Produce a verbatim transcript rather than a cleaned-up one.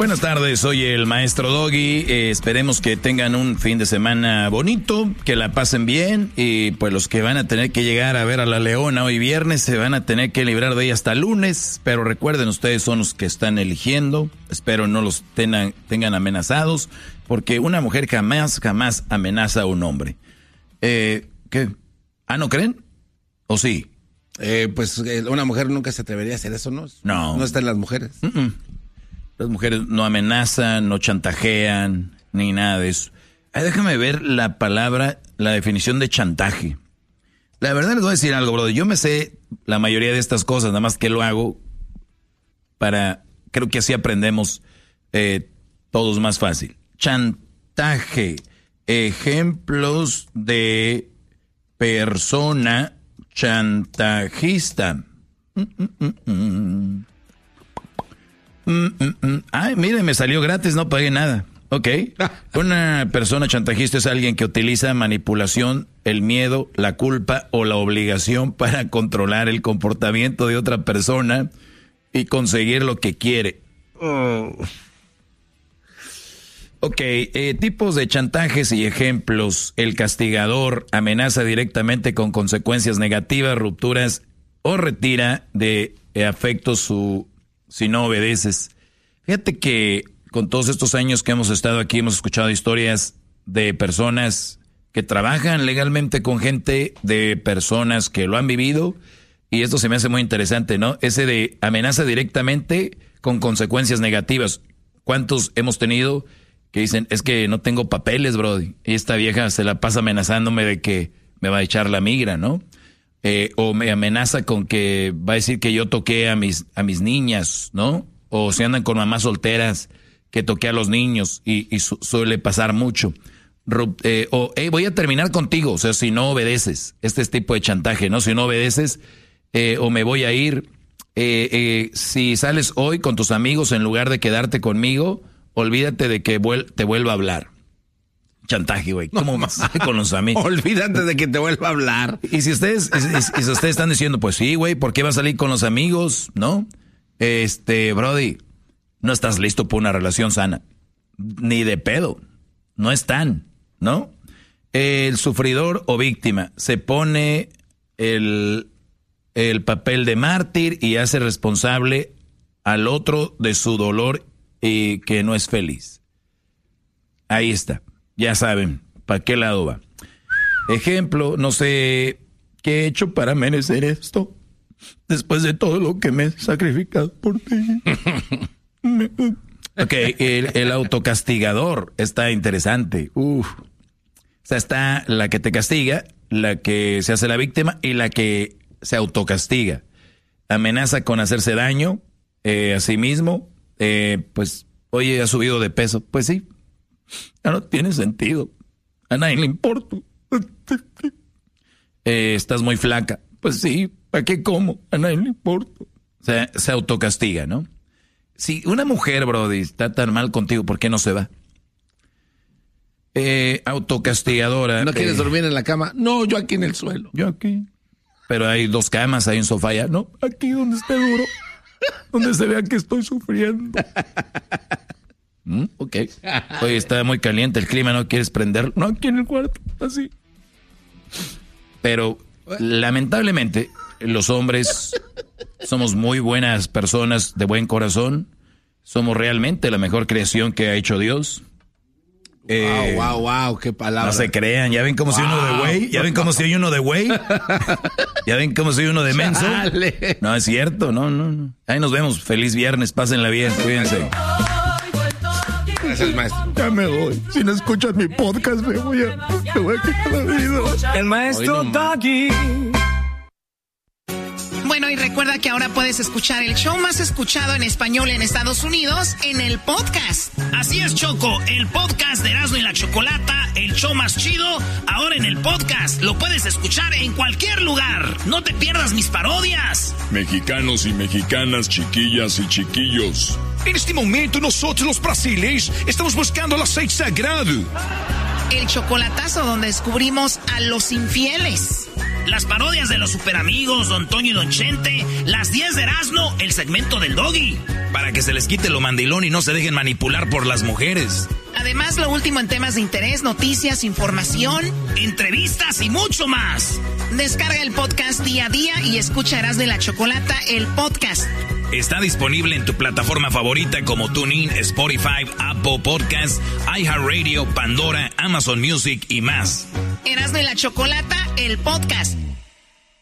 Buenas tardes, soy el maestro Doggy. Eh, esperemos que tengan un fin de semana bonito, que la pasen bien. Y pues los que van a tener que llegar a ver a la Leona hoy viernes se van a tener que librar de ella hasta lunes. Pero recuerden, ustedes son los que están eligiendo. Espero no los tengan, tengan amenazados, porque una mujer jamás, jamás amenaza a un hombre. Eh, ¿Qué? ¿Ah, no creen? ¿O sí? Eh, pues eh, una mujer nunca se atrevería a hacer eso, ¿no? No. No está en las mujeres. Mm-mm. Las mujeres no amenazan, no chantajean, ni nada de eso. Ay, déjame ver la palabra, la definición de chantaje. La verdad les voy a decir algo, brother. Yo me sé la mayoría de estas cosas, nada más que lo hago para... Creo que así aprendemos eh, todos más fácil. Chantaje. Ejemplos de persona chantajista. Mm, mm, mm, mm. Mm, mm, mm. Ay, mire, me salió gratis, no pagué nada. Ok. Una persona chantajista es alguien que utiliza manipulación, el miedo, la culpa o la obligación para controlar el comportamiento de otra persona y conseguir lo que quiere. Oh. Ok, eh, tipos de chantajes y ejemplos. El castigador amenaza directamente con consecuencias negativas, rupturas o retira de eh, afecto su... si no obedeces. Fíjate que con todos estos años que hemos estado aquí, hemos escuchado historias de personas que trabajan legalmente con gente, de personas que lo han vivido, y esto se me hace muy interesante, ¿no? Ese de amenaza directamente con consecuencias negativas. ¿Cuántos hemos tenido que dicen, es que no tengo papeles, bro? Y esta vieja se la pasa amenazándome de que me va a echar la migra, ¿no? Eh, o me amenaza con que va a decir que yo toqué a mis, a mis niñas, ¿no? O se andan con mamás solteras que toqué a los niños y, y su, suele pasar mucho. Eh, o, hey, voy a terminar contigo, o sea, si no obedeces, este es tipo de chantaje, ¿no? Si no obedeces, eh, o me voy a ir, eh, eh, si sales hoy con tus amigos en lugar de quedarte conmigo, olvídate de que vuel- te vuelva a hablar. Chantaje, güey. ¿Cómo más con los amigos? Olvídate de que te vuelva a hablar. Y si ustedes, y, y, y si ustedes están diciendo, pues sí, güey, ¿por qué va a salir con los amigos? ¿No? Este, Brody, no estás listo para una relación sana. Ni de pedo. No están, ¿no? El sufridor o víctima se pone el, el papel de mártir y hace responsable al otro de su dolor y que no es feliz. Ahí está. Ya saben, ¿para qué lado va? Ejemplo, no sé qué he hecho para merecer esto. Después de todo lo que me he sacrificado por ti. Ok, el, el autocastigador está interesante. Uf. O sea, está la que te castiga, la que se hace la víctima y la que se autocastiga. Amenaza con hacerse daño eh, a sí mismo. Eh, pues, oye, has subido de peso. Pues sí. Ya no tiene sentido. A nadie le importa. Eh, estás muy flaca. Pues sí, ¿para qué como? A nadie le importa. O sea, se autocastiga, ¿no? Si una mujer, Brody, está tan mal contigo, ¿por qué no se va? Eh, autocastigadora. ¿No quieres eh, dormir en la cama? No, yo aquí en el suelo. Yo aquí. Pero hay dos camas, hay un sofá allá. No, aquí donde esté duro. Donde se vea que estoy sufriendo. ¿Mm? Ok. Oye, está muy caliente el clima, ¿no quieres prender? No, aquí en el cuarto, así. Pero, lamentablemente, los hombres somos muy buenas personas de buen corazón. Somos realmente la mejor creación que ha hecho Dios. Eh, wow, wow, wow, qué palabra. No se crean, ya ven cómo wow. soy uno de güey, ya ven cómo soy uno de güey, ya ven cómo soy uno de menso. Chale. No es cierto, no, no, no. Ahí nos vemos, feliz viernes, pásenla bien, cuídense. Gracias, maestro. Ya me voy. Si no escuchas mi podcast, me voy a, me voy a quitar la vida. El maestro Doggy. Bueno, y recuerda que ahora puedes escuchar el show más escuchado en español en Estados Unidos en el podcast. Así es, Choco, el podcast de Erasmo y la Chocolata, el show más chido, ahora en el podcast. Lo puedes escuchar en cualquier lugar. No te pierdas mis parodias. Mexicanos y mexicanas, chiquillas y chiquillos. En este momento nosotros los brasileños estamos buscando el aceite sagrado. El chocolatazo donde descubrimos a los infieles. las parodias de los superamigos, Don Toño y Don Chente, las diez de Erasmo, el segmento del Doggy. Para que se les quite lo mandilón y no se dejen manipular por las mujeres. Además, lo último en temas de interés, noticias, información, entrevistas y mucho más. Descarga el podcast día a día y escucha Erasmo y la Chocolata, el podcast. Está disponible en tu plataforma favorita como TuneIn, Spotify, Apple Podcasts, iHeartRadio, Pandora, Amazon Music y más. Erasmo y la Chocolata, el podcast.